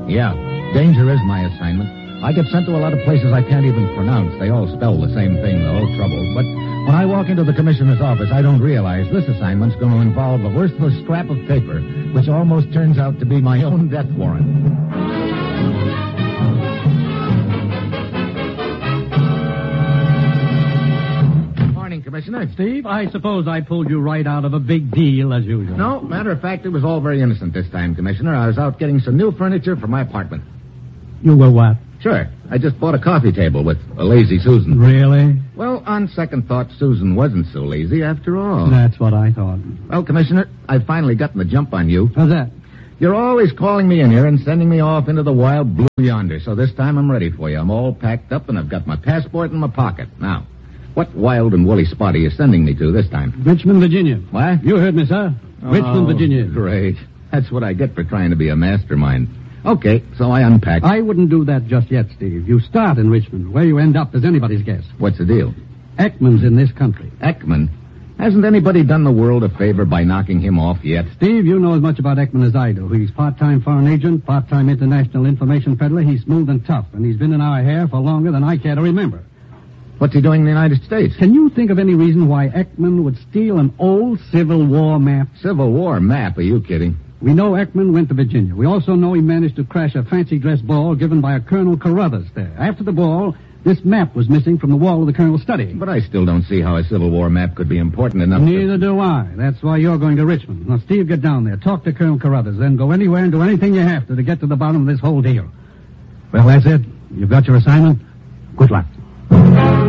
Yeah, danger is my assignment. I get sent to a lot of places I can't even pronounce. They all spell the same thing, though, trouble. But when I walk into the commissioner's office, I don't realize this assignment's going to involve a worthless scrap of paper, which almost turns out to be my own death warrant. Morning, Commissioner. Steve, I suppose I pulled you right out of a big deal, as usual. No, matter of fact, it was all very innocent this time, Commissioner. I was out getting some new furniture for my apartment. You were what? Sure. I just bought a coffee table with a lazy Susan. Really? Well, on second thought, Susan wasn't so lazy after all. That's what I thought. Well, Commissioner, I've finally gotten the jump on you. How's that? You're always calling me in here and sending me off into the wild blue yonder, so this time I'm ready for you. I'm all packed up and I've got my passport in my pocket. Now, what wild and woolly spot are you sending me to this time? Richmond, Virginia. What? You heard me, sir. Richmond, Virginia. Great. That's what I get for trying to be a mastermind. Okay, so I unpack. I wouldn't do that just yet, Steve. You start in Richmond. Where you end up is anybody's guess. What's the deal? Ekman's in this country. Ekman? Hasn't anybody done the world a favor by knocking him off yet? Steve, you know as much about Ekman as I do. He's part-time foreign agent, part-time international information peddler. He's smooth and tough, and he's been in our hair for longer than I care to remember. What's he doing in the United States? Can you think of any reason why Ekman would steal an old Civil War map? Civil War map? Are you kidding? We know Ekman went to Virginia. We also know he managed to crash a fancy dress ball given by a Colonel Carruthers there. After the ball, this map was missing from the wall of the Colonel's study. But I still don't see how a Civil War map could be important enough Neither do I. That's why you're going to Richmond. Now, Steve, get down there. Talk to Colonel Carruthers. Then go anywhere and do anything you have to get to the bottom of this whole deal. Well, that's it. You've got your assignment. Good luck.